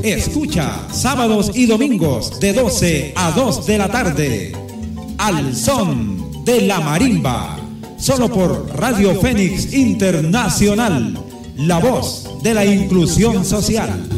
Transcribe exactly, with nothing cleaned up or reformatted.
Escucha sábados y domingos de doce a dos de la tarde. Al son de la marimba. Solo por Radio Fénix Internacional. La voz de la inclusión social.